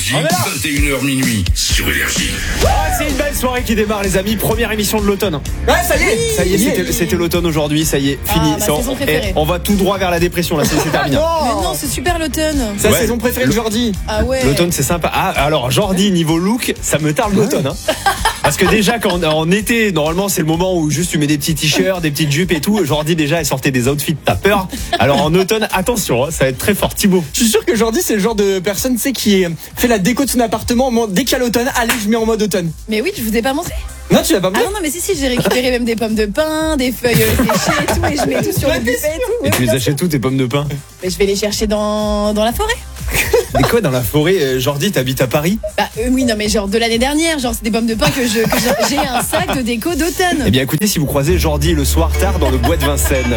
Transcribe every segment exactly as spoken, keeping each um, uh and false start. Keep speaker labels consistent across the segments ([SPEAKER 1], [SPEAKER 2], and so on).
[SPEAKER 1] Énergie, vingt et une heures minuit sur Énergie.
[SPEAKER 2] Ah, c'est une belle soirée qui démarre, les amis. Première émission de l'automne.
[SPEAKER 3] Ouais, ça y est.
[SPEAKER 2] Oui. Ça y est, c'était, c'était l'automne aujourd'hui. Ça y est, fini.
[SPEAKER 4] Ah, ma
[SPEAKER 2] C'est-
[SPEAKER 4] saison
[SPEAKER 2] on,
[SPEAKER 4] préférée.
[SPEAKER 2] et on va tout droit vers la dépression là. C'est, c'est terminé.
[SPEAKER 4] Mais non, c'est super l'automne.
[SPEAKER 3] C'est la
[SPEAKER 2] Ouais.
[SPEAKER 3] saison préférée de Jordi.
[SPEAKER 4] Ah ouais.
[SPEAKER 2] L'automne, c'est sympa. Ah, alors Jordi, niveau look, ça me tarde l'automne. Hein. Parce que déjà, quand en été, normalement, c'est le moment où juste tu mets des petits t-shirts, des petites jupes et tout. Jordi, déjà, elle sortait des outfits, t'as peur. Alors en automne, attention, hein, ça va être très fort. Thibaut.
[SPEAKER 3] Je suis sûr que Jordi, c'est le genre de personne, tu sais, qui fait la déco de son appartement en mode, dès qu'il y a l'automne, allez, je mets en mode automne.
[SPEAKER 4] Mais oui, je vous ai pas montré.
[SPEAKER 3] Non, tu l'as pas
[SPEAKER 4] Ah
[SPEAKER 3] montré.
[SPEAKER 4] non, non, mais si, si, j'ai récupéré même des pommes de pin, des feuilles séchées et tout, et je mets tout sur le buffet et tout.
[SPEAKER 2] Et
[SPEAKER 4] Ouais,
[SPEAKER 2] tu les
[SPEAKER 4] bien
[SPEAKER 2] achètes
[SPEAKER 4] sûr.
[SPEAKER 2] où tes pommes de pin?
[SPEAKER 4] Mais je vais les chercher dans, dans la forêt.
[SPEAKER 2] Mais quoi, dans la forêt, euh, Jordi, t'habites à Paris?
[SPEAKER 4] Bah euh, oui, non, mais genre de l'année dernière, genre c'est des pommes de pin que je, que je- j'ai un sac de déco d'automne.
[SPEAKER 2] Eh bien écoutez, si vous croisez Jordi le soir tard dans le bois de Vincennes,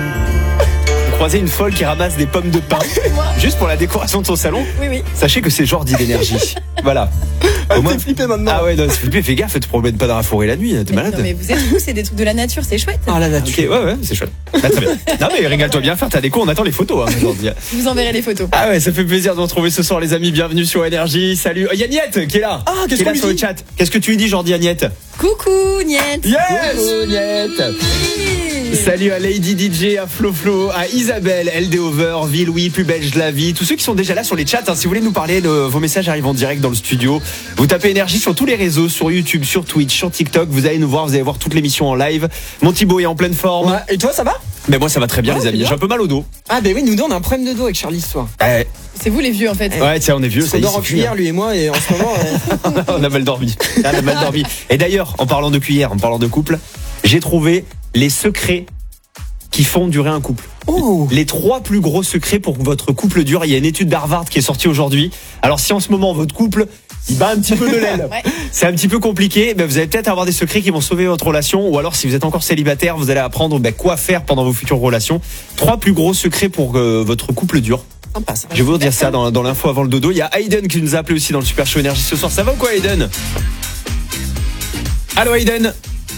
[SPEAKER 2] vous croisez une folle qui ramasse des pommes de pin
[SPEAKER 4] Moi.
[SPEAKER 2] juste pour la décoration de son salon,
[SPEAKER 4] Oui, oui.
[SPEAKER 2] sachez que c'est Jordi d'énergie. Voilà. Au moins-
[SPEAKER 3] T'es flippé maintenant.
[SPEAKER 2] Ah ouais, non, c'est flippé, fais gaffe, tu te promènes pas dans la forêt la nuit, t'es
[SPEAKER 4] Mais,
[SPEAKER 2] malade.
[SPEAKER 4] non, mais vous êtes fous, c'est des trucs de la nature, c'est chouette.
[SPEAKER 3] Ah, la
[SPEAKER 2] Ok,
[SPEAKER 3] nature.
[SPEAKER 2] ouais, ouais, c'est chouette. Ah, très bien. Non mais régale-toi bien, faire ta déco, on attend les photos, hein, Jordi.
[SPEAKER 4] Je vous enverrai les photos.
[SPEAKER 2] Ah ouais, ça fait plaisir de vous retrouver ce soir les amis, bienvenue sur Énergie. Salut. Oh, y a Niette qui est là.
[SPEAKER 3] Ah, qu'est-ce
[SPEAKER 2] qui est là
[SPEAKER 3] qu'on lui
[SPEAKER 2] sur le
[SPEAKER 3] dit
[SPEAKER 2] chat. Qu'est-ce que tu lui dis Jordi à Niette?
[SPEAKER 4] Coucou, Niette.
[SPEAKER 2] Yes Niette.
[SPEAKER 4] Oui.
[SPEAKER 2] Salut à Lady D J, à Flo Flo, à Isabelle, L D Over, Villouis, plus belge la vie, tous ceux qui sont déjà là sur les chats. Hein, si vous voulez nous parler, le, vos messages arrivent en direct dans le studio. Vous tapez Énergie sur tous les réseaux, sur YouTube, sur Twitch, sur TikTok. Vous allez nous voir, vous allez voir toute l'émission en live. Mon Thibaut est en pleine forme.
[SPEAKER 3] Ouais. Et toi, ça va?
[SPEAKER 2] Mais moi ça va très bien
[SPEAKER 3] Ouais,
[SPEAKER 2] les amis.
[SPEAKER 3] c'est bien.
[SPEAKER 2] J'ai un peu mal au dos.
[SPEAKER 3] Ah, ben oui, nous deux, on a un problème de dos avec Charlie ce soir.
[SPEAKER 2] Ouais,
[SPEAKER 4] C'est vous les vieux en fait.
[SPEAKER 2] ouais tiens on est vieux.
[SPEAKER 3] On
[SPEAKER 2] Ça y est,
[SPEAKER 3] dort en
[SPEAKER 2] c'est fini,
[SPEAKER 3] cuillère, lui et moi, et en ce moment. euh,
[SPEAKER 2] on a mal dormi. On a mal dormi. Et d'ailleurs, en parlant de cuillère, en parlant de couple, j'ai trouvé les secrets qui font durer un couple.
[SPEAKER 3] Oh.
[SPEAKER 2] Les trois plus gros secrets pour que votre couple dure. Il y a une étude d'Harvard qui est sortie aujourd'hui. Alors si en ce moment votre couple il bat un petit peu de l'aile,
[SPEAKER 4] Ouais.
[SPEAKER 2] c'est un petit peu compliqué, ben vous allez peut-être avoir des secrets qui vont sauver votre relation. Ou alors si vous êtes encore célibataire, vous allez apprendre ben, quoi faire pendant vos futures relations. Trois plus gros secrets pour que votre couple dure.
[SPEAKER 3] Sympa, ça.
[SPEAKER 2] Je vais vous dire ça dans, dans l'info avant le dodo. Il y a Aiden qui nous a appelé aussi dans le Super Show Énergie ce soir. Ça va ou quoi Aiden? Allô Aiden?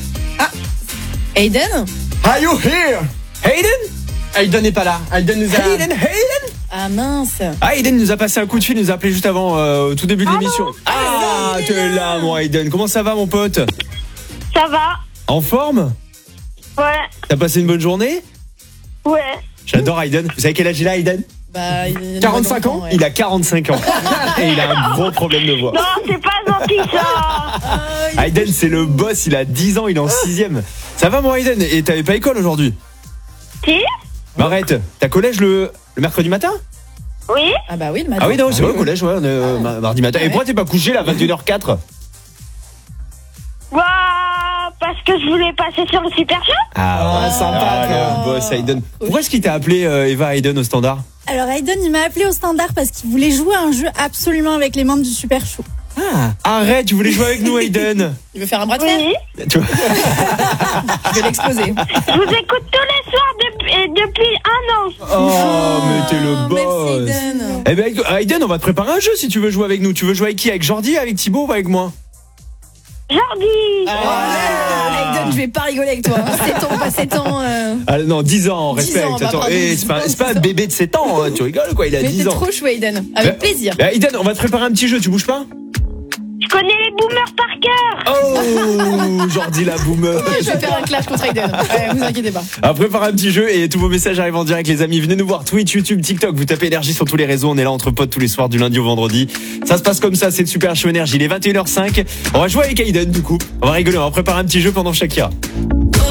[SPEAKER 4] Aiden.
[SPEAKER 3] Are you here?
[SPEAKER 2] Aiden?
[SPEAKER 3] Aiden n'est pas là. Aiden nous a.
[SPEAKER 2] Aiden, Aiden?
[SPEAKER 4] Ah mince.
[SPEAKER 2] Ah, Aiden nous a passé un coup de fil, il nous a appelé juste avant, euh, au tout début de l'émission. Ah,
[SPEAKER 4] il est
[SPEAKER 2] tu es
[SPEAKER 4] là.
[SPEAKER 2] là, mon Aiden. Comment ça va, mon pote?
[SPEAKER 5] Ça va?
[SPEAKER 2] En forme?
[SPEAKER 5] Ouais,
[SPEAKER 2] T'as passé une bonne journée?
[SPEAKER 5] ouais.
[SPEAKER 2] J'adore Aiden. Vous savez quel âge il a, Aiden?
[SPEAKER 4] Bah, il-
[SPEAKER 3] quarante-cinq ans,
[SPEAKER 4] ouais.
[SPEAKER 2] Il a quarante-cinq ans. Et il a un gros problème de voix.
[SPEAKER 5] Non, c'est pas gentil ça.
[SPEAKER 4] Ah, il-
[SPEAKER 2] Aiden, c'est le boss, il a dix ans, il est en sixième. Ça va, mon Aiden? Et t'avais pas école aujourd'hui?
[SPEAKER 5] Si?
[SPEAKER 2] Bah, arrête, t'as collège le, le mercredi matin?
[SPEAKER 5] Oui?
[SPEAKER 4] Ah bah oui, le matin.
[SPEAKER 2] Ah oui, non, c'est
[SPEAKER 3] oui,
[SPEAKER 2] vrai, au
[SPEAKER 3] oui.
[SPEAKER 2] collège, ouais, on est, euh, ma- mardi matin. Et
[SPEAKER 4] Ouais.
[SPEAKER 2] pourquoi t'es pas couché là, vingt et une heures quatre?
[SPEAKER 5] Bah, parce que je voulais passer sur le Super Show.
[SPEAKER 2] Ah,
[SPEAKER 3] Ah, sympa,
[SPEAKER 2] ah,
[SPEAKER 3] toi.
[SPEAKER 2] le boss Aiden. Pourquoi est-ce qu'il t'a appelé euh, Eva Aiden au standard?
[SPEAKER 6] Alors Aiden, il m'a appelé au standard parce qu'il voulait jouer à un jeu absolument avec les membres du Super Show.
[SPEAKER 3] Ah.
[SPEAKER 2] Arrête, tu voulais jouer avec nous, Aiden?
[SPEAKER 4] Il veut faire un bras de fer.
[SPEAKER 5] Oui.
[SPEAKER 2] Tu vois-
[SPEAKER 4] Je vais l'exploser.
[SPEAKER 5] Je vous écoute tous les soirs depuis, euh, depuis un an.
[SPEAKER 2] Oh, mais t'es le
[SPEAKER 4] Ah,
[SPEAKER 2] boss.
[SPEAKER 4] Merci Aiden.
[SPEAKER 2] Eh ben, Aiden, on va te préparer un jeu si tu veux jouer avec nous. Tu veux jouer avec qui? Avec Jordi, avec Thibaut ou avec moi?
[SPEAKER 5] Jordi.
[SPEAKER 4] Ah, Aiden, je vais pas rigoler avec toi. sept ans, pas sept ans. euh.
[SPEAKER 2] Ah non, dix ans,
[SPEAKER 4] dix
[SPEAKER 2] respecte.
[SPEAKER 4] ans, bah,
[SPEAKER 2] Attends,
[SPEAKER 4] pardon,
[SPEAKER 2] eh,
[SPEAKER 4] dix
[SPEAKER 2] c'est pas,
[SPEAKER 4] ans,
[SPEAKER 2] c'est pas un
[SPEAKER 4] dix ans.
[SPEAKER 2] bébé de sept ans, hein. Tu rigoles quoi? Il a
[SPEAKER 4] Mais
[SPEAKER 2] dix
[SPEAKER 4] t'es
[SPEAKER 2] ans.
[SPEAKER 4] trop chou Aiden. Avec
[SPEAKER 2] Eh,
[SPEAKER 4] plaisir.
[SPEAKER 2] eh, Aiden, on va te préparer un petit jeu, tu bouges pas?
[SPEAKER 5] Je connais les boomers par cœur.
[SPEAKER 2] Oh, Jordi la boomer.
[SPEAKER 4] Ok, je vais faire un clash contre Aiden. Ouais, vous inquiétez pas.
[SPEAKER 2] On prépare un petit jeu et tous vos messages arrivent en direct, les amis. Venez nous voir Twitch, YouTube, TikTok. Vous tapez Énergie sur tous les réseaux. On est là entre potes tous les soirs du lundi au vendredi. Ça se passe comme ça, c'est le Super Show Énergie. Il est vingt et une heures cinq. On va jouer avec Aiden du coup. On va rigoler, on va préparer un petit jeu pendant Shakira.